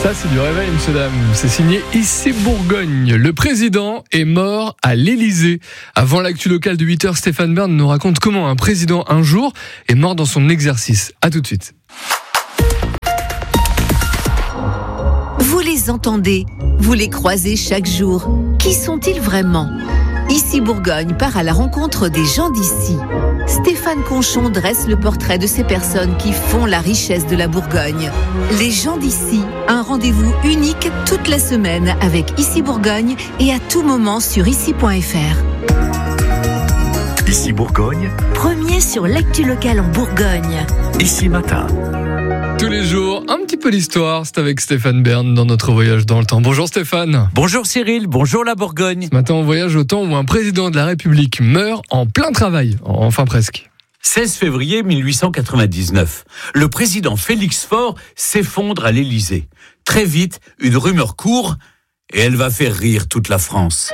Ça, c'est du réveil, monsieur, dame. C'est signé Ici Bourgogne. Le président est mort à l'Élysée. Avant l'actu locale de 8h, Stéphane Bern nous raconte comment un président, un jour, est mort dans son exercice. À tout de suite. Vous les entendez, vous les croisez chaque jour. Qui sont-ils vraiment ? Ici Bourgogne part à la rencontre des gens d'ici. Stéphane Conchon dresse le portrait de ces personnes qui font la richesse de la Bourgogne. Les gens d'ici, un rendez-vous unique toute la semaine avec Ici Bourgogne et à tout moment sur ici.fr. Ici Bourgogne, Premier sur l'actu locale en Bourgogne. Ici Matin. Tous les jours, un petit peu d'histoire. C'est avec Stéphane Bern dans notre voyage dans le temps. Bonjour Stéphane. Bonjour Cyril, bonjour la Bourgogne. Ce matin, on voyage au temps où un président de la République meurt en plein travail. Enfin presque. 16 février 1899, le président Félix Faure s'effondre à l'Élysée. Très vite, une rumeur court et elle va faire rire toute la France.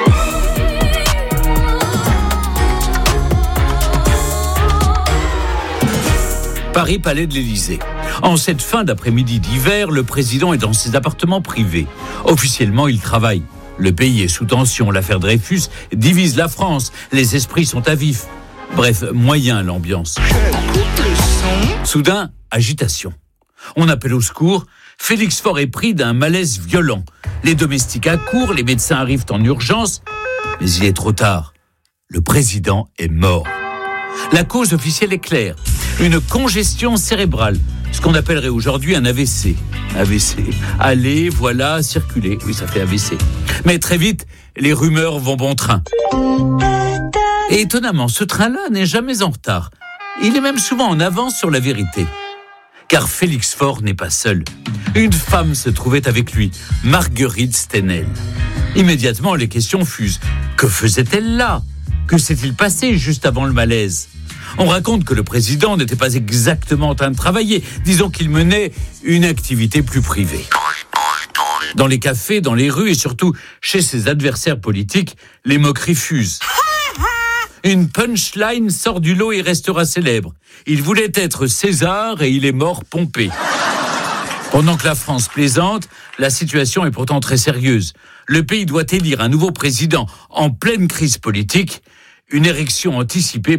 Paris, palais de l'Élysée. En cette fin d'après-midi d'hiver, le président est dans ses appartements privés. Officiellement, il travaille. Le pays est sous tension. L'affaire Dreyfus divise la France. Les esprits sont à vif. Bref, moyen l'ambiance. Soudain, agitation. On appelle au secours. Félix Faure est pris d'un malaise violent. Les domestiques accourent, les médecins arrivent en urgence. Mais il est trop tard. Le président est mort. La cause officielle est claire. Une congestion cérébrale. Ce qu'on appellerait aujourd'hui un AVC. AVC. Aller, voilà, circuler. Oui, ça fait AVC. Mais très vite, les rumeurs vont bon train. Et étonnamment, ce train-là n'est jamais en retard. Il est même souvent en avance sur la vérité. Car Félix Faure n'est pas seul. Une femme se trouvait avec lui, Marguerite Stenel. Immédiatement, les questions fusent. Que faisait-elle là ? Que s'est-il passé juste avant le malaise ? On raconte que le président n'était pas exactement en train de travailler. Disons qu'il menait une activité plus privée. Dans les cafés, dans les rues et surtout chez ses adversaires politiques, les moqueries fusent. Une punchline sort du lot et restera célèbre. Il voulait être César et il est mort Pompée. Pendant que la France plaisante, la situation est pourtant très sérieuse. Le pays doit élire un nouveau président en pleine crise politique. Une élection anticipée.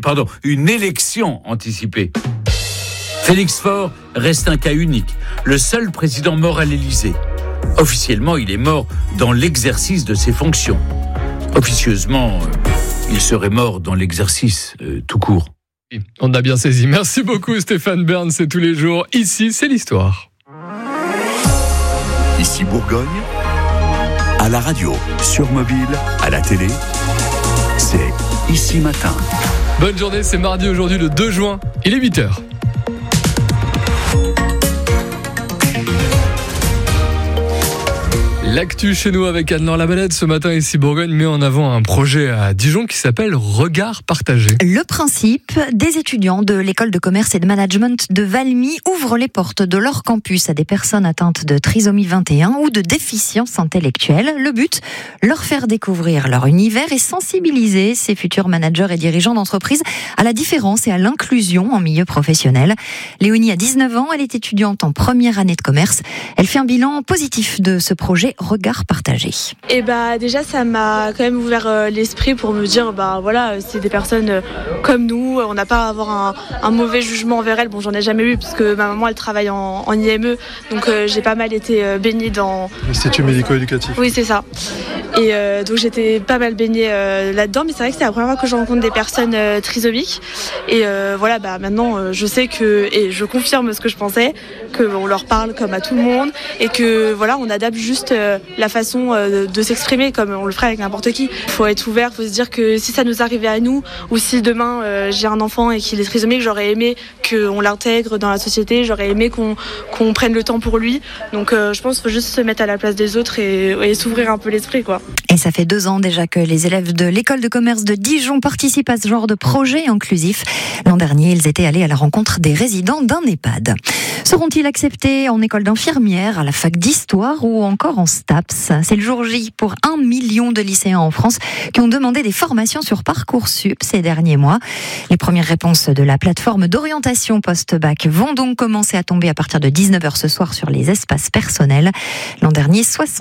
Félix Faure reste un cas unique. Le seul président mort à l'Élysée. Officiellement, il est mort dans l'exercice de ses fonctions. Officieusement, il serait mort dans l'exercice tout court. On a bien saisi. Merci beaucoup Stéphane Bern. C'est tous les jours. Ici, c'est l'histoire. Ici Bourgogne, à la radio, sur mobile, à la télé, c'est Ici Matin. Bonne journée, c'est mardi aujourd'hui le 2 juin. Il est 8h. L'actu chez nous avec Anne-Laure Labalette. Ce matin, ici Bourgogne met en avant un projet à Dijon qui s'appelle Regard partagé. Le principe, des étudiants de l'école de commerce et de management de Valmy ouvrent les portes de leur campus à des personnes atteintes de trisomie 21 ou de déficience intellectuelle. Le but, leur faire découvrir leur univers et sensibiliser ces futurs managers et dirigeants d'entreprise à la différence et à l'inclusion en milieu professionnel. Léonie a 19 ans, elle est étudiante en première année de commerce. Elle fait un bilan positif de ce projet Regard partagé. Et déjà ça m'a quand même ouvert l'esprit pour me dire voilà, c'est des personnes comme nous, on n'a pas à avoir un mauvais jugement envers elles. Bon, j'en ai jamais eu puisque ma maman elle travaille en IME, donc j'ai pas mal été baignée dans l'Institut médico-éducatif. Oui, c'est ça. Et donc j'étais pas mal baignée là-dedans, mais c'est vrai que c'est la première fois que je rencontre des personnes trisomiques. Et maintenant je sais que, et je confirme ce que je pensais, qu'on leur parle comme à tout le monde et que voilà, on adapte juste la façon de s'exprimer comme on le ferait avec n'importe qui. Il faut être ouvert, il faut se dire que si ça nous arrivait à nous, ou si demain j'ai un enfant et qu'il est trisomique, j'aurais aimé qu'on l'intègre dans la société, j'aurais aimé qu'on prenne le temps pour lui. Donc je pense qu'il faut juste se mettre à la place des autres et s'ouvrir un peu l'esprit, quoi. Et ça fait 2 ans déjà que les élèves de l'école de commerce de Dijon participent à ce genre de projet inclusif. L'an dernier, ils étaient allés à la rencontre des résidents d'un EHPAD. Seront-ils acceptés en école d'infirmière, à la fac d'histoire ou encore en STAPS ? C'est le jour J pour 1 million de lycéens en France qui ont demandé des formations sur Parcoursup ces derniers mois. Les premières réponses de la plateforme d'orientation post-bac vont donc commencer à tomber à partir de 19h ce soir sur les espaces personnels. L'an dernier,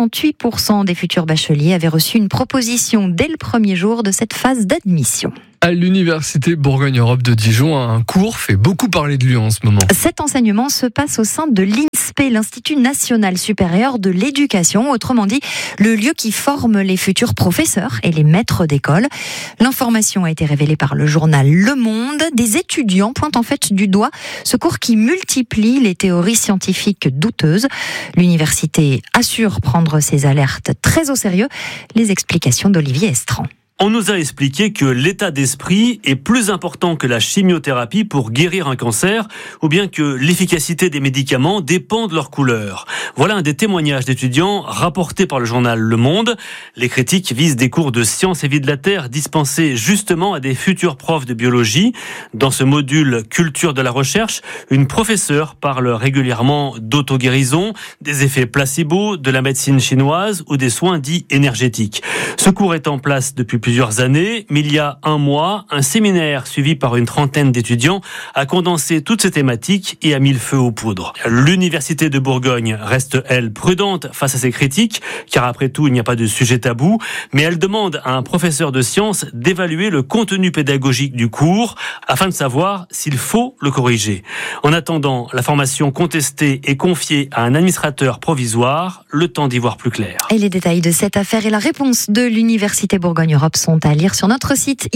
68% des futurs bacheliers avaient reçu une proposition dès le premier jour de cette phase d'admission. À l'université Bourgogne-Europe de Dijon, un cours fait beaucoup parler de lui en ce moment. Cet enseignement se passe au sein de l'INSPE, l'Institut National Supérieur de l'Éducation, autrement dit le lieu qui forme les futurs professeurs et les maîtres d'école. L'information a été révélée par le journal Le Monde. Des étudiants pointent en fait du doigt ce cours qui multiplie les théories scientifiques douteuses. L'université assure prendre ses alertes très au sérieux. Les explications d'Olivier Estran. On nous a expliqué que l'état d'esprit est plus important que la chimiothérapie pour guérir un cancer, ou bien que l'efficacité des médicaments dépend de leur couleur. Voilà un des témoignages d'étudiants rapportés par le journal Le Monde. Les critiques visent des cours de sciences et vie de la Terre dispensés justement à des futurs profs de biologie. Dans ce module culture de la recherche, une professeure parle régulièrement d'auto-guérison, des effets placebo, de la médecine chinoise ou des soins dits énergétiques. Ce cours est en place depuis plusieurs années, mais il y a un mois, un séminaire suivi par une trentaine d'étudiants a condensé toutes ces thématiques et a mis le feu aux poudres. L'université de Bourgogne reste, elle, prudente face à ces critiques, car après tout, il n'y a pas de sujet tabou, mais elle demande à un professeur de sciences d'évaluer le contenu pédagogique du cours afin de savoir s'il faut le corriger. En attendant, la formation contestée est confiée à un administrateur provisoire, le temps d'y voir plus clair. Et les détails de cette affaire et la réponse de l'Université Bourgogne-Europe sont à lire sur notre site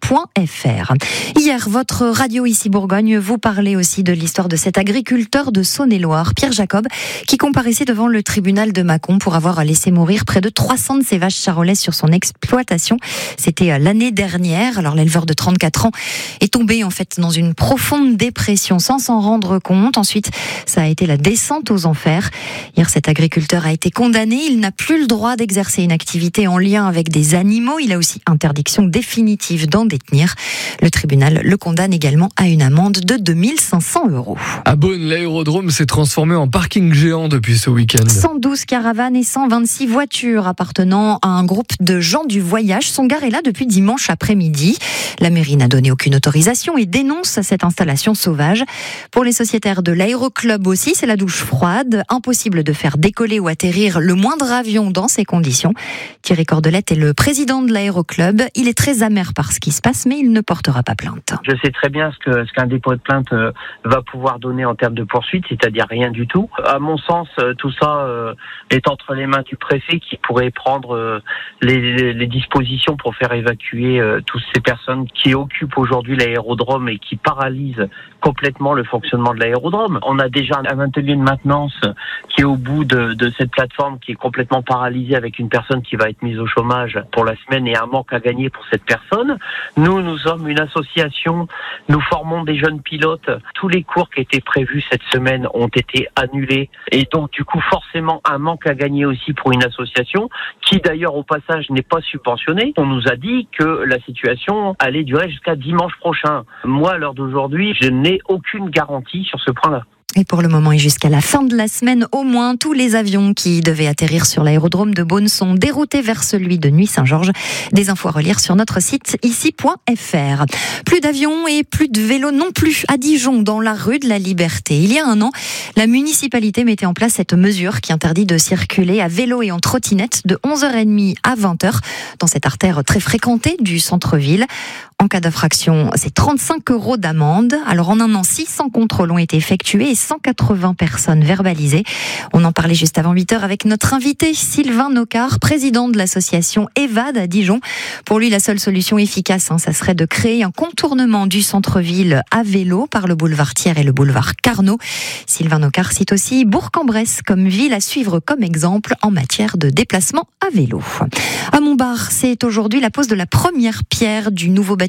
ici.fr. Hier, votre radio Ici Bourgogne vous parlait aussi de l'histoire de cet agriculteur de Saône-et-Loire, Pierre Jacob, qui comparaissait devant le tribunal de Mâcon pour avoir laissé mourir près de 300 de ses vaches charolaises sur son exploitation. C'était l'année dernière. Alors l'éleveur de 34 ans est tombé en fait dans une profonde dépression sans s'en rendre compte. Ensuite, ça a été la descente aux enfers. Hier, cet agriculteur a été condamné. Il n'a plus le droit d'exercer une activité en lien avec des animaux. Il a aussi interdiction définitive d'en détenir. Le tribunal le condamne également à une amende de 2 500 €. À Beaune, l'aérodrome s'est transformé en parking géant depuis ce week-end. 112 caravanes et 126 voitures appartenant à un groupe de gens du voyage sont garées là depuis dimanche après-midi. La mairie n'a donné aucune autorisation et dénonce cette installation sauvage. Pour les sociétaires de l'aéroclub aussi, c'est la douche froide. Impossible de faire décoller ou atterrir le moindre avion dans ces conditions. Thierry Cordelette est le président de l'aéroclub. Il est très amer par ce qui se passe, mais il ne portera pas plainte. Je sais très bien ce qu'un dépôt de plainte va pouvoir donner en termes de poursuite, c'est-à-dire rien du tout. À mon sens, tout ça est entre les mains du préfet qui pourrait prendre les dispositions pour faire évacuer toutes ces personnes qui occupent aujourd'hui l'aérodrome et qui paralysent complètement le fonctionnement de l'aérodrome. On a déjà un atelier de maintenance qui est au bout de cette plateforme qui est complètement paralysée avec une personne qui va être mise au chômage pour la semaine et un manque à gagner pour cette personne. Nous sommes une association, nous formons des jeunes pilotes. Tous les cours qui étaient prévus cette semaine ont été annulés et donc du coup forcément un manque à gagner aussi pour une association qui d'ailleurs au passage n'est pas subventionnée. On nous a dit que la situation allait durer jusqu'à dimanche prochain. Moi à l'heure d'aujourd'hui, je n'ai aucune garantie sur ce point-là. Et pour le moment et jusqu'à la fin de la semaine, au moins, tous les avions qui devaient atterrir sur l'aérodrome de Beaune sont déroutés vers celui de Nuits-Saint-Georges. Des infos à relire sur notre site ici.fr. Plus d'avions et plus de vélos non plus à Dijon, dans la rue de la Liberté. Il y a un an, la municipalité mettait en place cette mesure qui interdit de circuler à vélo et en trottinette de 11h30 à 20h dans cette artère très fréquentée du centre-ville. En cas d'infraction, c'est 35 € d'amende. Alors en un an, 600 contrôles ont été effectués et 180 personnes verbalisées. On en parlait juste avant 8h avec notre invité Sylvain Nocard, président de l'association EVAD à Dijon. Pour lui, la seule solution efficace, ça serait de créer un contournement du centre-ville à vélo par le boulevard Thiers et le boulevard Carnot. Sylvain Nocard cite aussi Bourg-en-Bresse comme ville à suivre comme exemple en matière de déplacement à vélo. À Montbard, c'est aujourd'hui la pose de la première pierre du nouveau bâtiment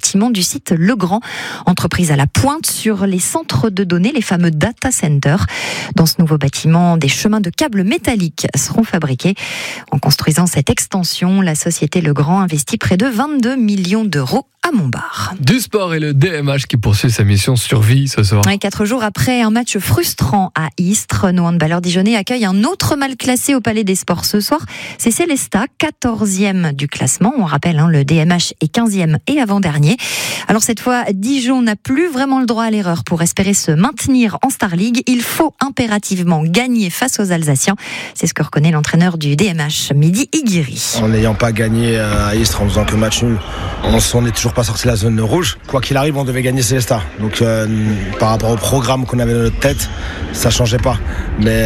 bâtiment du site Legrand, entreprise à la pointe sur les centres de données, les fameux data centers. Dans ce nouveau bâtiment, des chemins de câbles métalliques seront fabriqués. En construisant cette extension, la société Legrand investit près de 22 millions d'euros à Montbard. Du sport et le DMH qui poursuit sa mission survie ce soir. 4 jours après un match frustrant à Istres, nos handballeurs dijonnais accueillent un autre mal classé au Palais des Sports ce soir. C'est Célestat, 14e du classement. On rappelle, le DMH est 15e et avant-dernier. Alors cette fois, Dijon n'a plus vraiment le droit à l'erreur pour espérer se maintenir en Star League. Il faut impérativement gagner face aux Alsaciens. C'est ce que reconnaît l'entraîneur du DMH, Mehdi Iguiri. En n'ayant pas gagné à Istres, en faisant que match nul, on n'est toujours pas sorti de la zone rouge. Quoi qu'il arrive, on devait gagner Célestat. Donc par rapport au programme qu'on avait dans notre tête, ça changeait pas. Mais